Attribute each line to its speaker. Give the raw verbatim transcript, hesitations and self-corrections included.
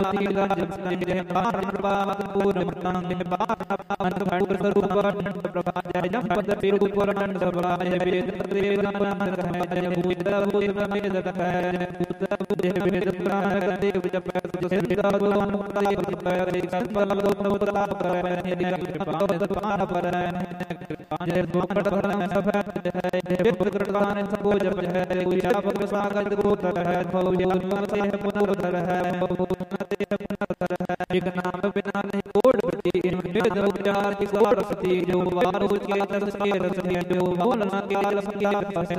Speaker 1: एक नाम बिना नहीं कोड बटी इनमें दो चार की सरस्वती जो वारो के तरस के रसनी जो बोलना के रस के